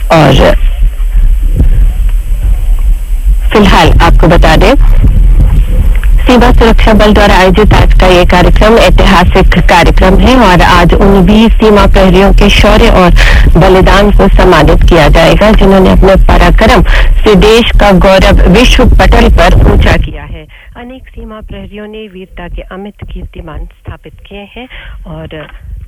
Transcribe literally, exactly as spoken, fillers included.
और फिलहाल आपको बता दें, सीमा सुरक्षा बल द्वारा आयोजित आज का ये कार्यक्रम ऐतिहासिक कार्यक्रम है और आज उन बीस सीमा प्रहरियों के शौर्य और बलिदान को सम्मानित किया जाएगा जिन्होंने अपने पराक्रम से देश का गौरव विश्व पटल पर ऊंचा किया है। अनेक सीमा प्रहरियों ने वीरता के अमित कीर्तिमान स्थापित किए हैं और